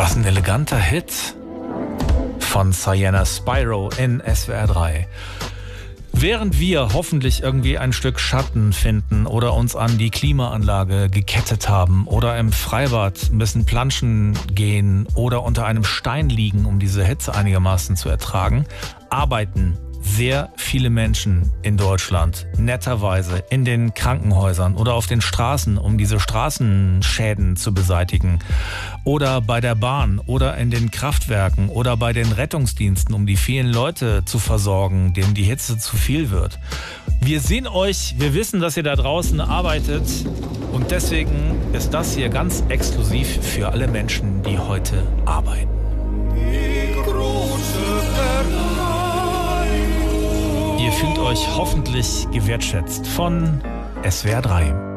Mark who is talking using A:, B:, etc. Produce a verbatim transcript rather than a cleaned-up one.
A: Was ein eleganter Hit von Sienna Spyro in S W R drei. Während wir hoffentlich irgendwie ein Stück Schatten finden oder uns an die Klimaanlage gekettet haben oder im Freibad ein bisschen planschen gehen oder unter einem Stein liegen, um diese Hitze einigermaßen zu ertragen, arbeiten sehr viele Menschen in Deutschland netterweise in den Krankenhäusern oder auf den Straßen, um diese Straßenschäden zu beseitigen, oder bei der Bahn oder in den Kraftwerken oder bei den Rettungsdiensten, um die vielen Leute zu versorgen, denen die Hitze zu viel wird. Wir sehen euch, wir wissen, dass ihr da draußen arbeitet, und deswegen ist das hier ganz exklusiv für alle Menschen, die heute arbeiten. Die große Ihr fühlt euch hoffentlich gewertschätzt von S W R drei.